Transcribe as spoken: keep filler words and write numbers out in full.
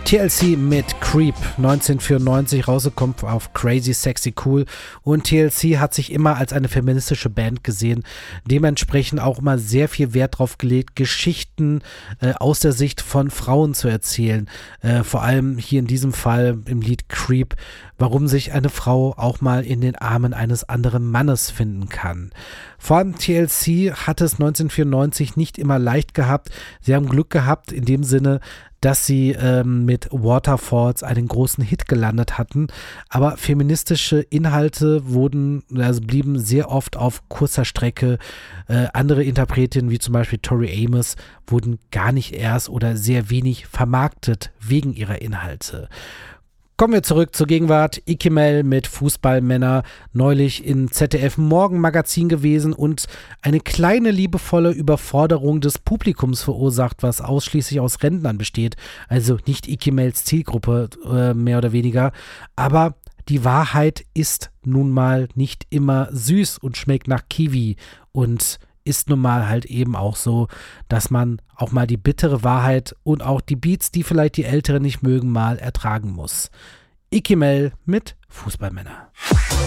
T L C mit Creep, neunzehnhundertvierundneunzig rausgekommen auf Crazy Sexy Cool, und T L C hat sich immer als eine feministische Band gesehen, dementsprechend auch immer sehr viel Wert drauf gelegt, Geschichten äh, aus der Sicht von Frauen zu erzählen, äh, vor allem hier in diesem Fall im Lied Creep, warum sich eine Frau auch mal in den Armen eines anderen Mannes finden kann. Vor allem T L C hat es neunzehnhundertvierundneunzig nicht immer leicht gehabt. Sie haben Glück gehabt in dem Sinne, dass sie ähm, mit Waterfalls einen großen Hit gelandet hatten, aber feministische Inhalte wurden, also blieben sehr oft auf kurzer Strecke. Äh, andere Interpretinnen, wie zum Beispiel Tori Amos, wurden gar nicht erst oder sehr wenig vermarktet wegen ihrer Inhalte. Kommen wir zurück zur Gegenwart. Ikemel mit Fußballmänner, neulich im Z D F Morgenmagazin gewesen und eine kleine liebevolle Überforderung des Publikums verursacht, was ausschließlich aus Rentnern besteht. Also nicht Ikemels Zielgruppe, äh, mehr oder weniger. Aber die Wahrheit ist nun mal nicht immer süß und schmeckt nach Kiwi und ist nun mal halt eben auch so, dass man auch mal die bittere Wahrheit und auch die Beats, die vielleicht die Älteren nicht mögen, mal ertragen muss. Ikemel mit Fußballmänner.